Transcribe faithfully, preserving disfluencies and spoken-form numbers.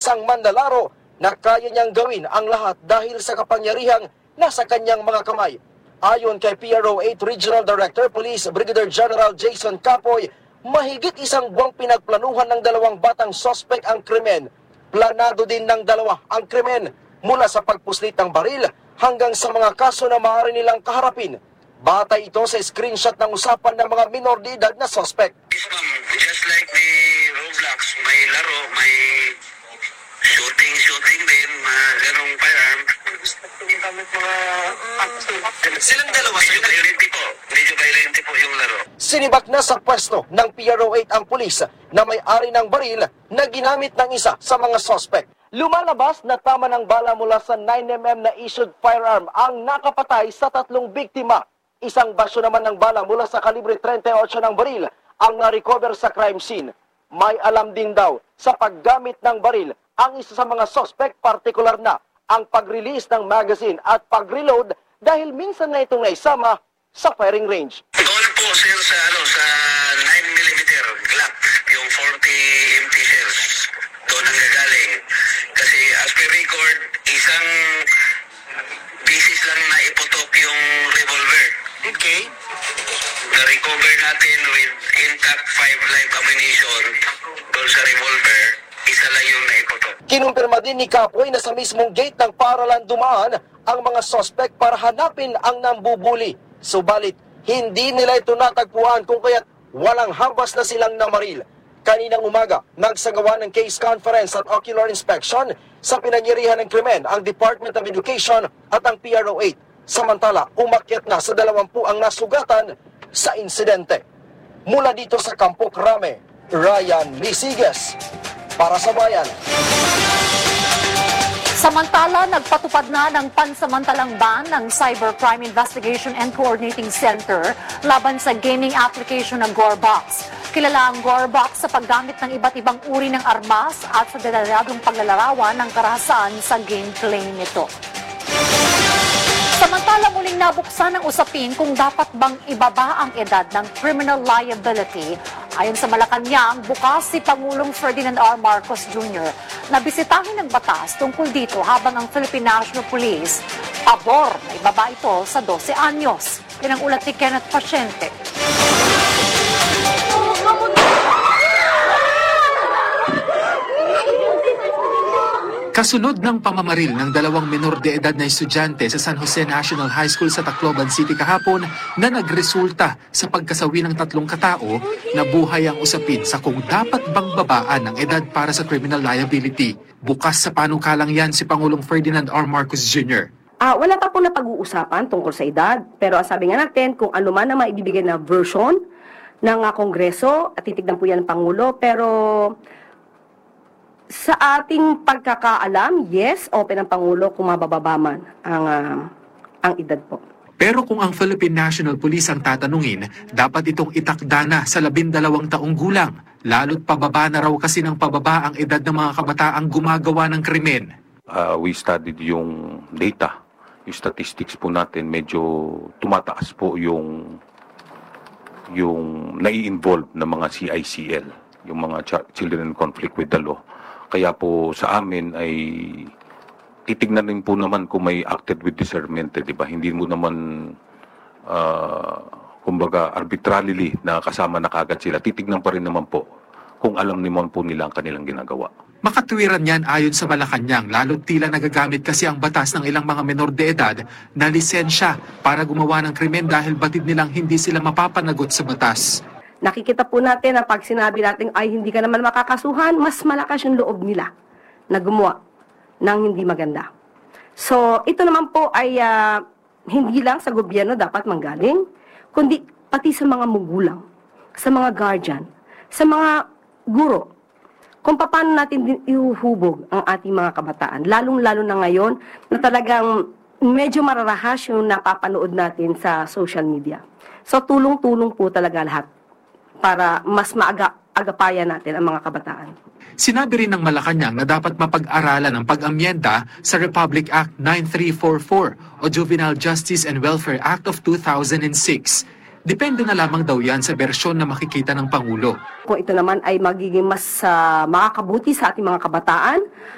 isang manlalaro na kaya niyang gawin ang lahat dahil sa kapangyarihang nasa kanyang mga kamay. Ayon kay P R O eight Regional Director Police Brigadier General Jason Capoy, mahigit isang buwang pinagplanuhan ng dalawang batang sospek ang krimen. Planado din ng dalawa ang krimen mula sa pagpuslit ng baril hanggang sa mga kaso na maaari nilang kaharapin. Batay ito sa screenshot ng usapan ng mga minor de edad na sospek. Just like the Roblox, may laro, may shooting, shooting din, mga ganong firearm. Silang dalawa sa violente po. Medyo violente po yung laro. Sinibak na sa pwesto ng P R O eight ang pulis na may-ari ng baril na ginamit ng isa sa mga sospek. Lumalabas na tama ng bala mula sa nine millimeter na issued firearm ang nakapatay sa tatlong biktima. Isang basyo naman ng bala mula sa kalibre thirty-eight ng baril ang na-recover sa crime scene. May alam din daw sa paggamit ng baril ang isa sa mga suspect, partikular na ang pag-release ng magazine at pag-reload dahil minsan na itong naisama sa firing range. Doon po sir sa, ano, sa nine millimeter Glock, yung forty M T shells, doon ang gagaling. Kasi as per record, isang pieces lang na iputok yung revolver. Okay. Na-recover natin with intact five live ammunition doon sa revolver, isa lang yung naiputok. Kinumpirma din ni Capoy na sa mismong gate ng paaralan dumaan ang mga suspect para hanapin ang nambubuli. Subalit, hindi nila ito natagpuan kung kaya't walang hambas na silang namaril. Kaninang umaga, nagsagawa ng case conference at ocular inspection sa pinangyarihan ng krimen ang Department of Education at ang P R O eight. Samantala, umakyat na sa dalawampu ang nasugatan sa insidente. Mula dito sa Campo Crame, Ryan Lisiges, para sa Bayan. Samantala, nagpatupad na ng pansamantalang ban ng Cybercrime Investigation and Coordinating Center laban sa gaming application ng Gorebox. Kilala ang Gorebox sa paggamit ng iba't ibang uri ng armas at sa detalyadong paglalarawan ng karahasan sa gameplay nito. Samantala, muling nabuksan ang usapin kung dapat bang ibaba ang edad ng criminal liability. Ayon sa Malacanang, bukas si Pangulong Ferdinand R. Marcos Junior na bisitahin ng batas tungkol dito habang ang Philippine National Police pabor na ibaba ito sa twelve anyos. Yan ang ulat ni Kenneth Paciente. Kasunod ng pamamaril ng dalawang menor de edad na estudyante sa San Jose National High School sa Tacloban City kahapon na nagresulta sa pagkasawi ng tatlong katao, nabuhay ang usapin sa kung dapat bang babaan ang edad para sa criminal liability. Bukas sa panukalang yan si Pangulong Ferdinand R. Marcos Junior Uh, wala pa po na pag-uusapan tungkol sa edad, pero sabi nga natin kung ano man na maibibigay na version ng uh, Kongreso at titignan po yan ng Pangulo, pero sa ating pagkakaalam, yes, open ang Pangulo kung mabababa man ang, uh, ang edad po. Pero kung ang Philippine National Police ang tatanungin, dapat itong itakda na sa labindalawang taong gulang. Lalo't pababa na raw kasi ng pababa ang edad ng mga kabataang gumagawa ng krimen. Uh, we studied yung data, yung statistics po natin, medyo tumataas po yung, yung nai-involve ng mga C I C L, yung mga ch- children in conflict with the law. Kaya po sa amin ay titignan rin po naman kung may acted with discernment, eh, di ba? Hindi mo naman, uh, kumbaga, arbitrarily na kasama na kagad sila. Titignan pa rin naman po kung alam naman po nila ang kanilang ginagawa. Makatwiran yan ayon sa Malacanang, lalo't tila nagagamit kasi ang batas ng ilang mga menor de edad na lisensya para gumawa ng krimen dahil batid nilang hindi sila mapapanagot sa batas. Nakikita po natin na pag sinabi natin ay hindi ka naman makakasuhan, mas malakas yung loob nila na gumawa ng hindi maganda. So, ito naman po ay uh, hindi lang sa gobyerno dapat manggaling, kundi pati sa mga magulang, sa mga guardian, sa mga guro, kung paano natin din ihuhubog ang ating mga kabataan. Lalong-lalo na ngayon na talagang medyo mararahas yung napapanood natin sa social media. So, tulong-tulong po talaga lahat para mas maaga-agapayan natin ang mga kabataan. Sinabi rin ng Malacanang na dapat mapag-aralan ang pag-amyenda sa Republic Act nine three four four o Juvenile Justice and Welfare Act of two thousand six. Depende na lamang daw yan sa bersyon na makikita ng Pangulo. Kung ito naman ay magiging mas uh, makakabuti sa ating mga kabataan,